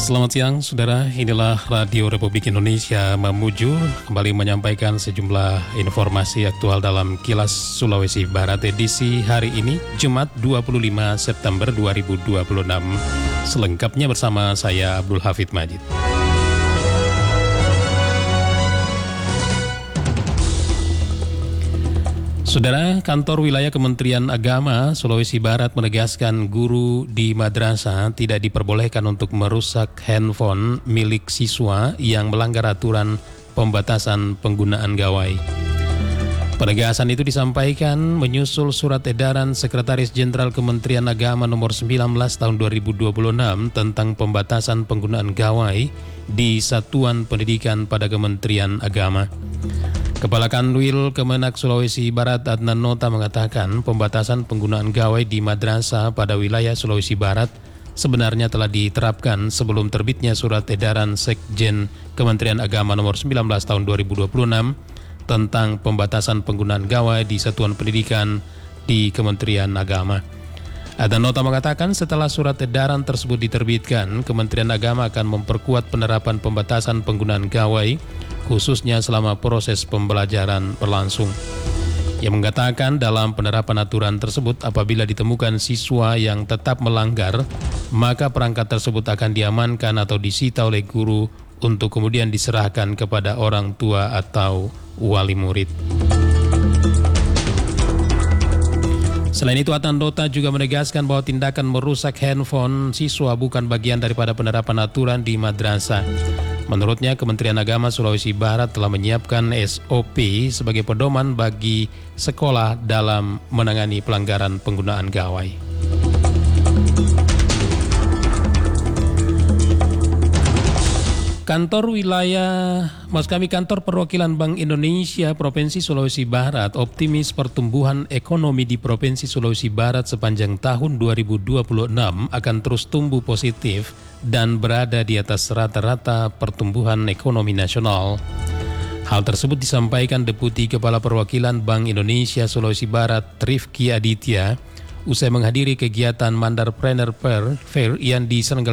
Selamat siang, saudara. Inilah Radio Republik Indonesia Mamuju kembali menyampaikan sejumlah informasi aktual dalam Kilas Sulawesi Barat edisi hari ini, Jumat 25 September 2026. Selengkapnya bersama saya Abdul Hafid Majid. Saudara, Kantor Wilayah Kementerian Agama Sulawesi Barat menegaskan guru di madrasah tidak diperbolehkan untuk merusak handphone milik siswa yang melanggar aturan pembatasan penggunaan gawai. Penegasan itu disampaikan menyusul surat edaran Sekretaris Jenderal Kementerian Agama nomor 19 tahun 2026 tentang pembatasan penggunaan gawai di Satuan Pendidikan pada Kementerian Agama. Kepala Kanwil Kemenak Sulawesi Barat Adnan Nota mengatakan pembatasan penggunaan gawai di madrasah pada wilayah Sulawesi Barat sebenarnya telah diterapkan sebelum terbitnya surat edaran Sekjen Kementerian Agama nomor 19 tahun 2026 tentang pembatasan penggunaan gawai di Satuan Pendidikan di Kementerian Agama. Adnan Nota mengatakan setelah surat edaran tersebut diterbitkan, Kementerian Agama akan memperkuat penerapan pembatasan penggunaan gawai khususnya selama proses pembelajaran berlangsung. Ia mengatakan dalam penerapan aturan tersebut apabila ditemukan siswa yang tetap melanggar, maka perangkat tersebut akan diamankan atau disita oleh guru untuk kemudian diserahkan kepada orang tua atau wali murid. Selain itu, Adnan Nota juga menegaskan bahwa tindakan merusak handphone siswa bukan bagian daripada penerapan aturan di madrasah. Menurutnya, Kementerian Agama Sulawesi Barat telah menyiapkan SOP sebagai pedoman bagi sekolah dalam menangani pelanggaran penggunaan gawai. Kantor Perwakilan Bank Indonesia Provinsi Sulawesi Barat optimis pertumbuhan ekonomi di Provinsi Sulawesi Barat sepanjang tahun 2026 akan terus tumbuh positif dan berada di atas rata-rata pertumbuhan ekonomi nasional. Hal tersebut disampaikan Deputi Kepala Perwakilan Bank Indonesia Sulawesi Barat Rifki Aditya usai menghadiri kegiatan Mandarpreneur Fair yang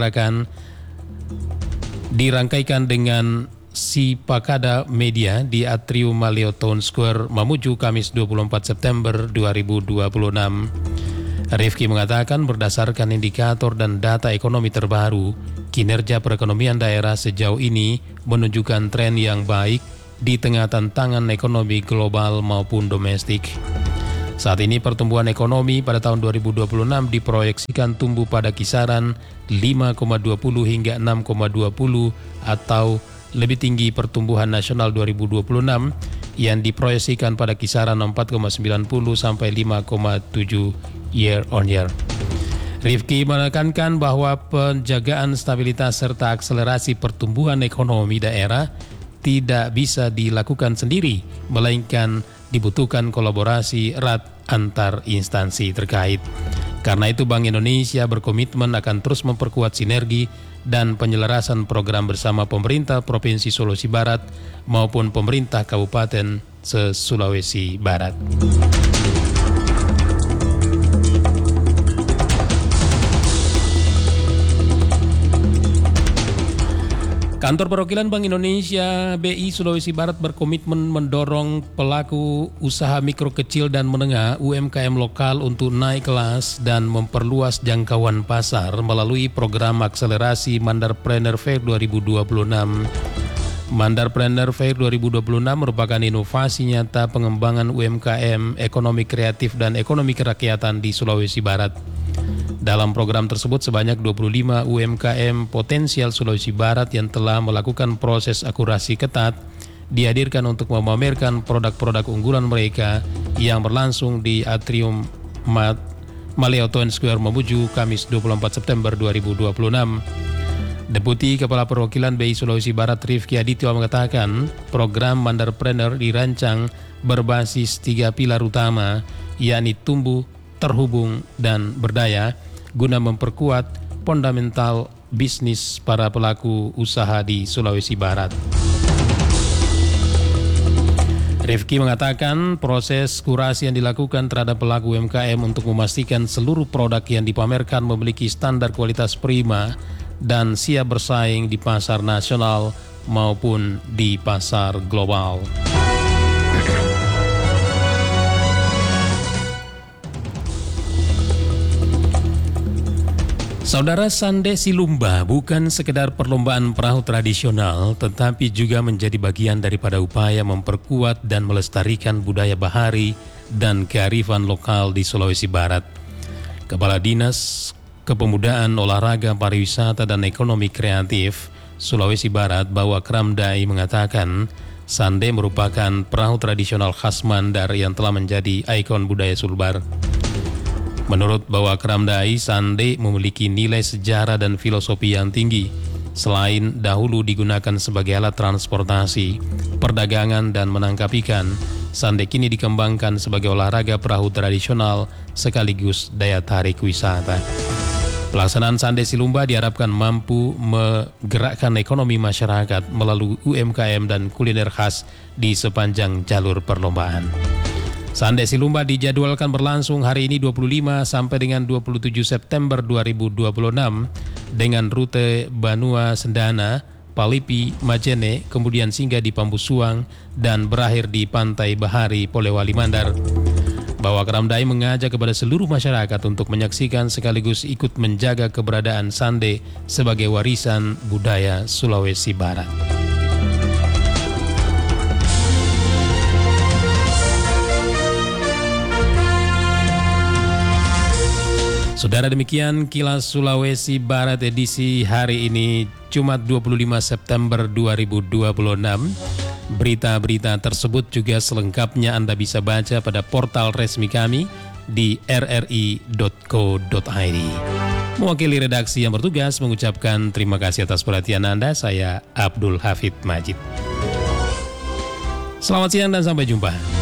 dirangkaikan dengan Sipakada Media di Atrium Maleo Town Square, Mamuju, Kamis 24 September 2026. Rifki mengatakan berdasarkan indikator dan data ekonomi terbaru, kinerja perekonomian daerah sejauh ini menunjukkan tren yang baik di tengah tantangan ekonomi global maupun domestik. Saat ini pertumbuhan ekonomi pada tahun 2026 diproyeksikan tumbuh pada kisaran 5,20 hingga 6,20 atau lebih tinggi pertumbuhan nasional 2026 yang diproyeksikan pada kisaran 4,90 sampai 5,7 year on year. Rifki menekankan bahwa penjagaan stabilitas serta akselerasi pertumbuhan ekonomi daerah tidak bisa dilakukan sendiri, melainkan dibutuhkan kolaborasi erat antar instansi terkait. Karena itu Bank Indonesia berkomitmen akan terus memperkuat sinergi dan penyelarasan program bersama pemerintah Provinsi Sulawesi Barat maupun pemerintah Kabupaten se-Sulawesi Barat. Kantor Perwakilan Bank Indonesia BI Sulawesi Barat berkomitmen mendorong pelaku usaha mikro kecil dan menengah UMKM lokal untuk naik kelas dan memperluas jangkauan pasar melalui program akselerasi Mandarpreneur Fair 2026. Mandarpreneur Fair 2026 merupakan inovasi nyata pengembangan UMKM, ekonomi kreatif dan ekonomi kerakyatan di Sulawesi Barat. Dalam program tersebut sebanyak 25 UMKM potensial Sulawesi Barat yang telah melakukan proses akurasi ketat dihadirkan untuk memamerkan produk-produk unggulan mereka yang berlangsung di Atrium Maleo Town Square Mamuju, Kamis 24 September 2026. Deputi Kepala Perwakilan BI Sulawesi Barat Rifki Aditya mengatakan program Mandarpreneur dirancang berbasis 3 pilar utama, yakni tumbuh, terhubung, dan berdaya guna memperkuat fundamental bisnis para pelaku usaha di Sulawesi Barat. Rifki mengatakan proses kurasi yang dilakukan terhadap pelaku UMKM untuk memastikan seluruh produk yang dipamerkan memiliki standar kualitas prima dan siap bersaing di pasar nasional maupun di pasar global. Saudara, Sande Silumba bukan sekedar perlombaan perahu tradisional, tetapi juga menjadi bagian daripada upaya memperkuat dan melestarikan budaya bahari dan kearifan lokal di Sulawesi Barat. Kepala Dinas Kepemudaan, Olahraga, Pariwisata, dan Ekonomi Kreatif Sulawesi Barat, Bawak Ramdai, mengatakan Sande merupakan perahu tradisional khas Mandar yang telah menjadi ikon budaya Sulbar. Menurut Bawak Ramdai, Sande memiliki nilai sejarah dan filosofi yang tinggi. Selain dahulu digunakan sebagai alat transportasi, perdagangan, dan menangkap ikan, Sande kini dikembangkan sebagai olahraga perahu tradisional sekaligus daya tarik wisata. Pelaksanaan Sande Silumba diharapkan mampu menggerakkan ekonomi masyarakat melalui UMKM dan kuliner khas di sepanjang jalur perlombaan. Sande Silumba dijadwalkan berlangsung hari ini 25 sampai dengan 27 September 2026 dengan rute Banua Sendana, Palipi, Majene, kemudian singgah di Pambusuang dan berakhir di Pantai Bahari, Polewali Mandar. Bawak Ramdai mengajak kepada seluruh masyarakat untuk menyaksikan sekaligus ikut menjaga keberadaan Sande sebagai warisan budaya Sulawesi Barat. Saudara, demikian Kilas Sulawesi Barat edisi hari ini Jumat 25 September 2026. Berita-berita tersebut juga selengkapnya Anda bisa baca pada portal resmi kami di rri.co.id. Mewakili redaksi yang bertugas mengucapkan terima kasih atas perhatian Anda. Saya Abdul Hafid Majid. Selamat siang dan sampai jumpa.